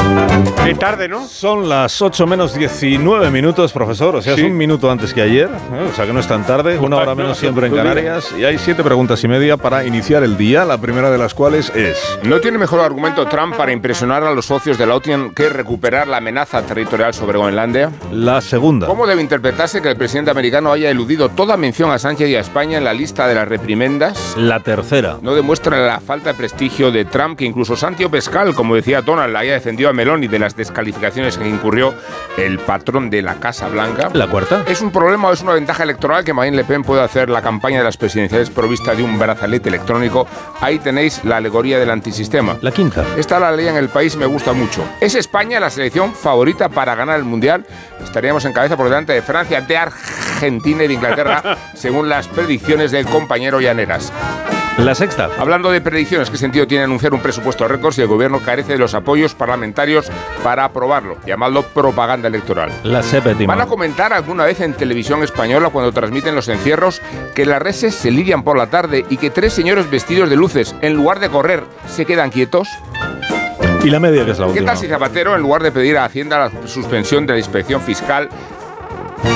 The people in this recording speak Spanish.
Qué tarde, ¿no? Son las 8 menos 19 minutos, profesor. O sea, Sí. es un minuto antes que ayer. O sea, que no es tan tarde. Una hora menos siempre en Canarias. Y hay 7 preguntas y media para iniciar el día. La primera de las cuales es... ¿No tiene mejor argumento Trump para impresionar a los socios de la OTAN que recuperar la amenaza territorial sobre Groenlandia? La segunda. ¿Cómo debe interpretarse que el presidente americano haya eludido toda mención a Sánchez y a España en la lista de las reprimendas? La tercera. ¿No demuestra la falta de prestigio de Trump que incluso Santiago Pascal, como decía Donald, haya defendido a Meloni de las descalificaciones en que incurrió el patrón de la Casa Blanca? La cuarta. ¿Es un problema o es una ventaja electoral que Marine Le Pen pueda hacer la campaña de las presidenciales provista de un brazalete electrónico? Ahí tenéis la alegoría del antisistema. La quinta. Esta la ley en el país me gusta mucho. ¿Es España la selección favorita para ganar el Mundial? Estaríamos en cabeza por delante de Francia, de Argentina y de Inglaterra, según las predicciones del compañero Llaneras. La sexta. Hablando de predicciones, ¿qué sentido tiene anunciar un presupuesto récord si el gobierno carece de los apoyos parlamentarios para aprobarlo? Llamadlo propaganda electoral. La séptima. ¿Van a comentar alguna vez en televisión española cuando transmiten los encierros que las reses se lidian por la tarde y que 3 señores vestidos de luces, en lugar de correr, se quedan quietos? Y la media, que es la última. ¿Qué tal si Zapatero, en lugar de pedir a Hacienda la suspensión de la inspección fiscal,